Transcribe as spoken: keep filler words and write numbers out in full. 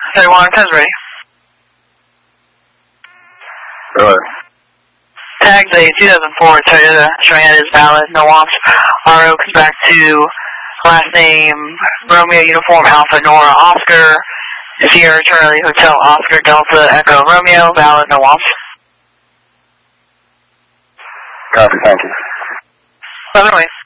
thirty-one, ten ready. Go ahead. Tags a two thousand four Toyota Strand is valid, no wants. R O comes back to last name Romeo Uniform Alpha Nora Oscar. Sierra Charlie Hotel Oscar Delta Echo Romeo, valid, no wants. Copy, thank you. By the way.